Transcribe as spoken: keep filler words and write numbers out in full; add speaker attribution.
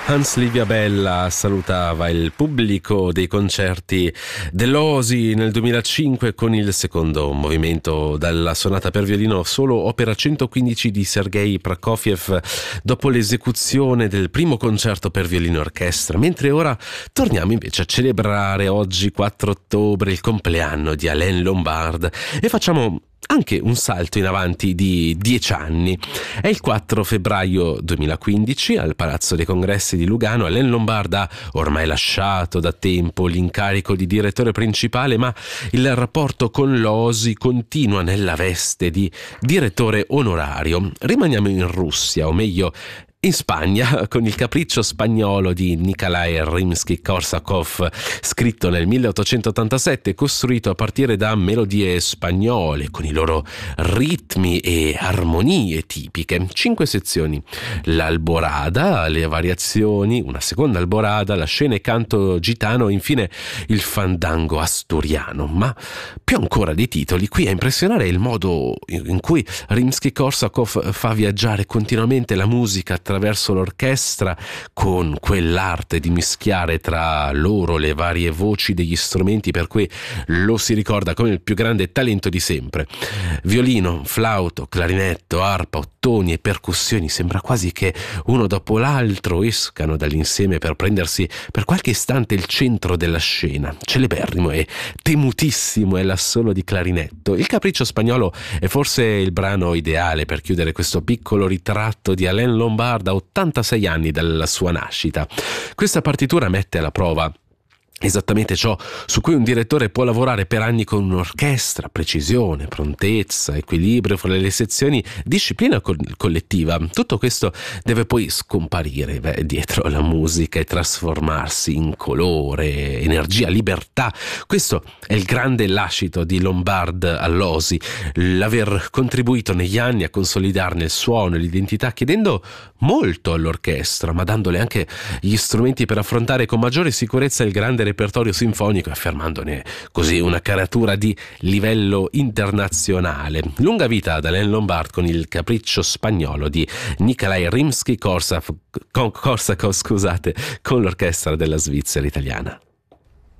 Speaker 1: Hans Livia Bella salutava il pubblico dei concerti dell'Osi nel duemilacinque con il secondo movimento dalla sonata per violino solo opera centoquindici di Sergei Prokofiev dopo l'esecuzione del primo concerto per violino e orchestra, mentre ora torniamo invece a celebrare oggi quattro ottobre il compleanno di Alain Lombard e facciamo anche un salto in avanti di dieci anni. È il quattro febbraio duemilaquindici al Palazzo dei Congressi di Lugano. Alain Lombard ha ormai lasciato da tempo l'incarico di direttore principale, ma il rapporto con l'Osi continua nella veste di direttore onorario. Rimaniamo in Russia, o meglio in Spagna, con il Capriccio spagnolo di Nikolai Rimsky-Korsakov, scritto nel milleottocentottantasette e costruito a partire da melodie spagnole con i loro ritmi e armonie tipiche. Cinque sezioni: l'alborada, le variazioni, una seconda alborada, la scena e canto gitano e infine il fandango asturiano. Ma più ancora dei titoli, qui a impressionare è il modo in cui Rimsky-Korsakov fa viaggiare continuamente la musica attraverso l'orchestra, con quell'arte di mischiare tra loro le varie voci degli strumenti per cui lo si ricorda come il più grande talento di sempre. Violino, flauto, clarinetto, arpa, ottoni e percussioni, sembra quasi che uno dopo l'altro escano dall'insieme per prendersi per qualche istante il centro della scena. Celeberrimo e temutissimo è l'assolo di clarinetto. Il Capriccio spagnolo è forse il brano ideale per chiudere questo piccolo ritratto di Alain Lombard da ottantasei anni dalla sua nascita. Questa partitura mette alla prova esattamente ciò su cui un direttore può lavorare per anni con un'orchestra: precisione, prontezza, equilibrio fra le sezioni, disciplina co- collettiva. Tutto questo deve poi scomparire beh, dietro la musica e trasformarsi in colore, energia, libertà. Questo è il grande lascito di Lombard all'Osi, l'aver contribuito negli anni a consolidarne il suono e l'identità, chiedendo molto all'orchestra, ma dandole anche gli strumenti per affrontare con maggiore sicurezza il grande repertorio sinfonico, affermandone così una caratura di livello internazionale. Lunga vita ad Alain Lombard con il Capriccio spagnolo di Nikolai Rimsky-Korsakov, scusate, con l'orchestra della Svizzera italiana.